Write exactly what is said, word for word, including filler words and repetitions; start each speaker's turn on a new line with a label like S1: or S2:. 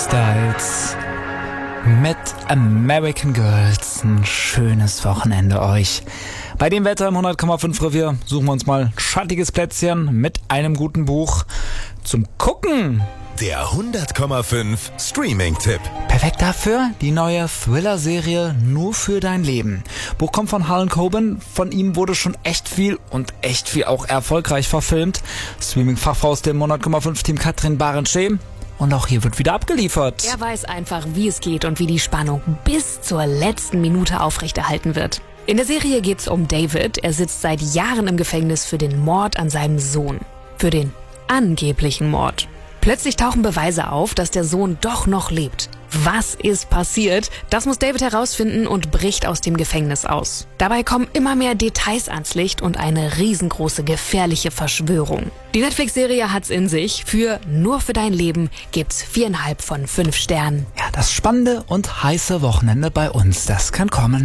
S1: Styles mit American Girls. Ein schönes Wochenende euch. Bei dem Wetter im hundert Komma fünf Revier suchen wir uns mal ein schattiges Plätzchen mit einem guten Buch zum Gucken.
S2: Der hundert Komma fünf Streaming-Tipp.
S1: Perfekt dafür die neue Thriller-Serie Nur für dein Leben. Buch kommt von Harlan Coben. Von ihm wurde schon echt viel und echt viel auch erfolgreich verfilmt. Streaming-Fachfrau aus dem hundert Komma fünf Team Katrin Barenschee. Und auch hier wird wieder abgeliefert.
S3: Er weiß einfach, wie es geht und wie die Spannung bis zur letzten Minute aufrechterhalten wird. In der Serie geht's um David. Er sitzt seit Jahren im Gefängnis für den Mord an seinem Sohn. Für den angeblichen Mord. Plötzlich tauchen Beweise auf, dass der Sohn doch noch lebt. Was ist passiert? Das muss David herausfinden und bricht aus dem Gefängnis aus. Dabei kommen immer mehr Details ans Licht und eine riesengroße, gefährliche Verschwörung. Die Netflix-Serie hat's in sich. Für Nur für dein Leben gibt's viereinhalb von fünf Sternen.
S1: Ja, das spannende und heiße Wochenende bei uns, das kann kommen.